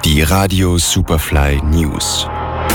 Die Radio Superfly News.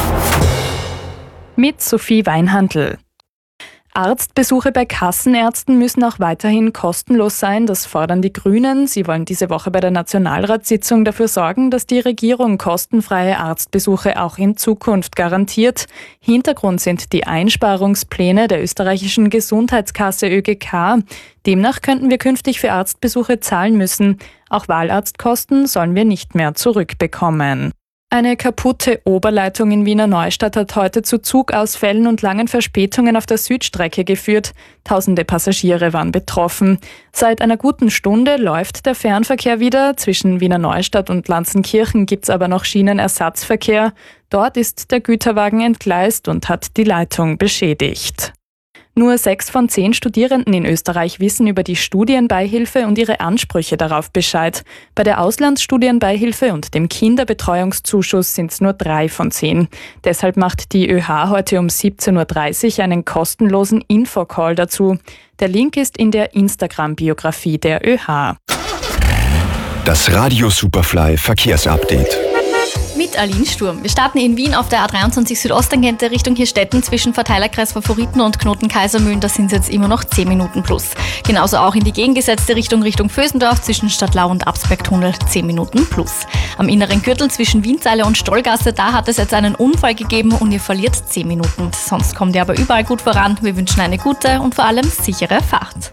Mit Sophie Weinhandl. Arztbesuche bei Kassenärzten müssen auch weiterhin kostenlos sein. Das fordern die Grünen. Sie wollen diese Woche bei der Nationalratssitzung dafür sorgen, dass die Regierung kostenfreie Arztbesuche auch in Zukunft garantiert. Hintergrund sind die Einsparungspläne der österreichischen Gesundheitskasse ÖGK. Demnach könnten wir künftig für Arztbesuche zahlen müssen. Auch Wahlarztkosten sollen wir nicht mehr zurückbekommen. Eine kaputte Oberleitung in Wiener Neustadt hat heute zu Zugausfällen und langen Verspätungen auf der Südstrecke geführt. Tausende Passagiere waren betroffen. Seit einer guten Stunde läuft der Fernverkehr wieder. Zwischen Wiener Neustadt und Lanzenkirchen gibt's aber noch Schienenersatzverkehr. Dort ist der Güterwagen entgleist und hat die Leitung beschädigt. Nur 6 von 10 Studierenden in Österreich wissen über die Studienbeihilfe und ihre Ansprüche darauf Bescheid. Bei der Auslandsstudienbeihilfe und dem Kinderbetreuungszuschuss sind es nur 3 von 10. Deshalb macht die ÖH heute um 17.30 Uhr einen kostenlosen Infocall dazu. Der Link ist in der Instagram-Biografie der ÖH. Das Radio Superfly Verkehrsupdate. Mit Aline Sturm. Wir starten in Wien auf der A23 Südosttangente Richtung Hirstetten zwischen Verteilerkreis Favoriten und Knoten Kaisermühlen. Da sind es jetzt immer noch 10 Minuten plus. Genauso auch in die gegengesetzte Richtung Vösendorf zwischen Stadtlau und Absbergtunnel 10 Minuten plus. Am inneren Gürtel zwischen Wienzeile und Stollgasse, da hat es jetzt einen Unfall gegeben und ihr verliert 10 Minuten. Sonst kommt ihr aber überall gut voran. Wir wünschen eine gute und vor allem sichere Fahrt.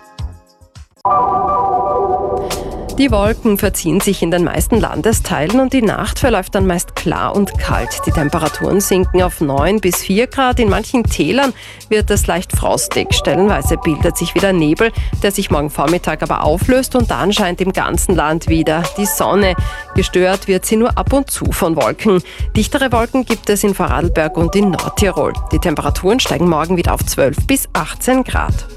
Die Wolken verziehen sich in den meisten Landesteilen und die Nacht verläuft dann meist klar und kalt. Die Temperaturen sinken auf 9 bis 4 Grad. In manchen Tälern wird es leicht frostig. Stellenweise bildet sich wieder Nebel, der sich morgen Vormittag aber auflöst und dann scheint im ganzen Land wieder die Sonne. Gestört wird sie nur ab und zu von Wolken. Dichtere Wolken gibt es in Vorarlberg und in Nordtirol. Die Temperaturen steigen morgen wieder auf 12 bis 18 Grad.